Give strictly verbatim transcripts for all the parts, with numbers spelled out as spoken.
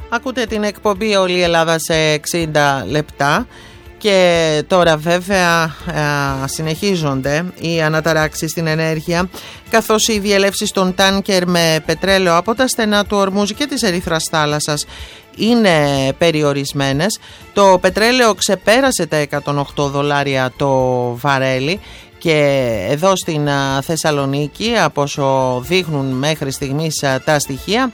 Ακούτε την εκπομπή Όλη η Ελλάδα σε εξήντα λεπτά και τώρα βέβαια συνεχίζονται οι αναταράξεις στην ενέργεια, καθώς οι διελεύσεις των τάνκερ με πετρέλαιο από τα στενά του Ορμούζ και της Ερυθράς θάλασσας είναι περιορισμένες. Το πετρέλαιο ξεπέρασε τα εκατόν οκτώ δολάρια το βαρέλι και εδώ στην Θεσσαλονίκη, από όσο δείχνουν μέχρι στιγμής τα στοιχεία,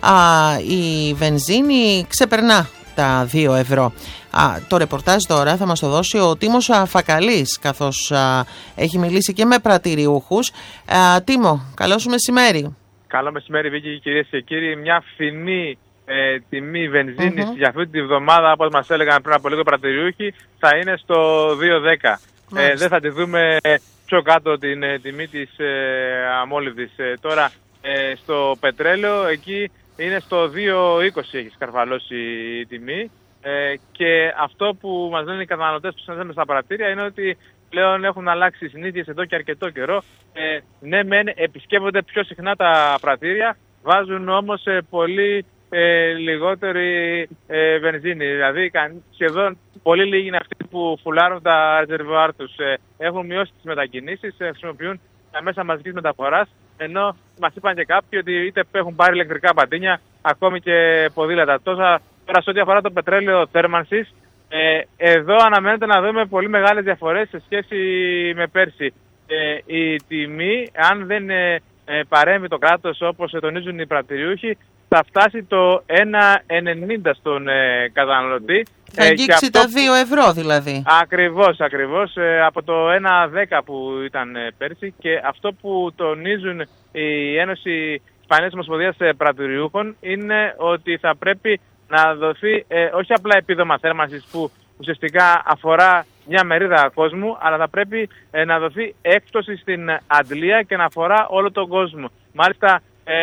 η βενζίνη ξεπερνά τα δύο ευρώ. Το ρεπορτάζ τώρα θα μας το δώσει ο Τίμος Φακαλής, καθώς έχει μιλήσει και με πρατηριούχους. Τίμο, καλό σου μεσημέρι. Καλό μεσημέρι, Βίκη, κυρίες και κύριοι. Μια φθηνή ε, τιμή βενζίνης mm-hmm. για αυτή τη βδομάδα, όπως μας έλεγαν πριν από λίγο πρατηριούχοι, θα είναι στο δύο δέκα. Ε, δεν θα τη δούμε πιο κάτω την ε, τιμή της ε, αμόλυβδης. Ε, τώρα ε, στο πετρέλαιο εκεί είναι στο δύο είκοσι, έχει σκαρφαλώσει η τιμή. Ε, και αυτό που μας λένε οι καταναλωτές που συναντάμε στα πρατήρια είναι ότι πλέον έχουν αλλάξει οι συνήθειες εδώ και αρκετό καιρό. Ε, ναι, μεν επισκέπτονται πιο συχνά τα πρατήρια, βάζουν όμως ε, πολύ ε, λιγότερη ε, βενζίνη. Δηλαδή σχεδόν πολύ λίγοι είναι αυτοί που φουλάρουν τα ρεζερβουάρ τους. Ε, έχουν μειώσει τις μετακινήσεις, ε, χρησιμοποιούν τα μέσα μαζικής μεταφοράς, ενώ μας είπαν και κάποιοι ότι είτε έχουν πάρει ηλεκτρικά πατίνια, ακόμη και ποδήλατα. Τόσα τώρα σε ό,τι αφορά το πετρέλαιο θέρμανσης, ε, εδώ αναμένεται να δούμε πολύ μεγάλες διαφορές σε σχέση με πέρσι. Ε, η τιμή, αν δεν ε, ε, παρέμβει το κράτος όπως τονίζουν οι πρατηριούχοι, θα φτάσει το ένα ενενήντα στον ε, καταναλωτή. Θα αγγίξει τα δύο ευρώ δηλαδή. Ακριβώς, ακριβώς. Ε, από το ένα δέκα που ήταν ε, πέρσι, και αυτό που τονίζουν η Ένωση Ισπανίας Ομοσπονδίας Πρατηριούχων είναι ότι θα πρέπει να δοθεί ε, όχι απλά επίδομα θέρμανσης που ουσιαστικά αφορά μια μερίδα κόσμου, αλλά θα πρέπει ε, να δοθεί έκπτωση στην αντλία και να αφορά όλο τον κόσμο. Μάλιστα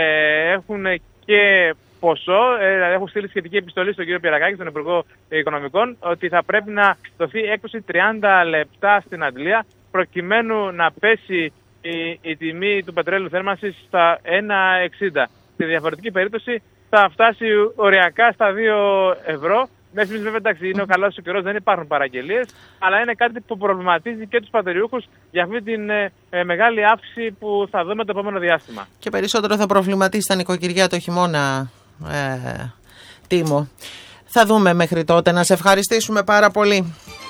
ε, έχουν και ποσό, ε, έχουν στείλει σχετική επιστολή στον κύριο Πιερακάκη, τον Υπουργό Οικονομικών, ότι θα πρέπει να δοθεί έκπτωση τριάντα λεπτά στην αντλία, προκειμένου να πέσει η, η τιμή του πετρέλαιου θέρμανσης στα ένα εξήντα. Στη διαφορετική περίπτωση θα φτάσει οριακά στα δύο ευρώ. Μέχρι στιγμής βέβαια, εντάξει, είναι ο καλός ο καιρός, δεν υπάρχουν παραγγελίες, αλλά είναι κάτι που προβληματίζει και τους πατεριούχους για αυτή την ε, ε, μεγάλη αύξηση που θα δούμε το επόμενο διάστημα. Και περισσότερο θα προβληματίσει τα νοικοκυριά το χειμώνα, ε, Τίμο. Θα δούμε μέχρι τότε. Να σε ευχαριστήσουμε πάρα πολύ.